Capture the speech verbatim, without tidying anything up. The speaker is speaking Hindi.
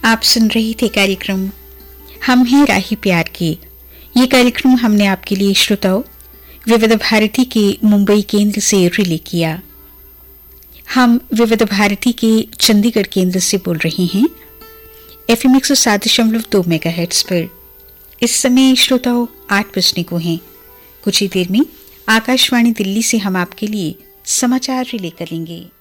आप सुन रहे थे कार्यक्रम हम हैं राही प्यार के। ये कार्यक्रम हमने आपके लिए श्रोताओं विविध भारती के मुंबई केंद्र से रिले किया। हम विविध भारती के चंडीगढ़ केंद्र से बोल रहे हैं एफएम एक सौ सात दशमलव दो मेगाहर्ट्ज पर। इस समय श्रोताओं आठ बजने को हैं। कुछ ही देर में आकाशवाणी दिल्ली से हम आपके लिए समाचार रिले करेंगे।